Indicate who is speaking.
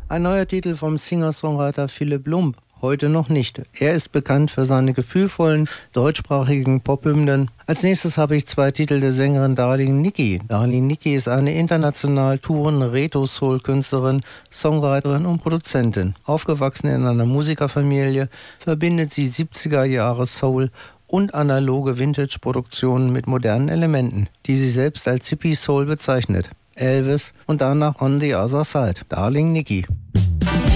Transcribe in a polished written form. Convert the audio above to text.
Speaker 1: Ein neuer Titel vom Singer-Songwriter Philipp Lump. Heute noch nicht. Er ist bekannt für seine gefühlvollen, deutschsprachigen Pop-Hymnen. Als nächstes habe ich 2 Titel der Sängerin Darlene Nicki. Darlene Nicki ist eine international tourende Retro-Soul-Künstlerin, Songwriterin und Produzentin. Aufgewachsen in einer Musikerfamilie, verbindet sie 70er Jahre Soul und analoge Vintage-Produktionen mit modernen Elementen, die sie selbst als Hippie-Soul bezeichnet. Elvis und danach On the Other Side. Darlene Nicki.